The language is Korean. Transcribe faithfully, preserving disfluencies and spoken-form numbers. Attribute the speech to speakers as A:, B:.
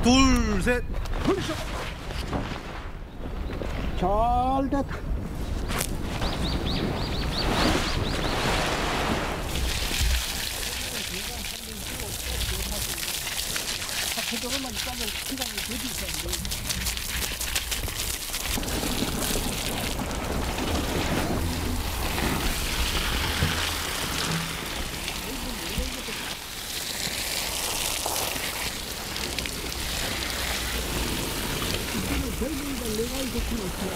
A: 둘, 셋.
B: 그렇죠. 잘 됐다. 그동안만 있다면 시간이 되지 있었는데. 젊은이가 내가 이렇게 놓쳐.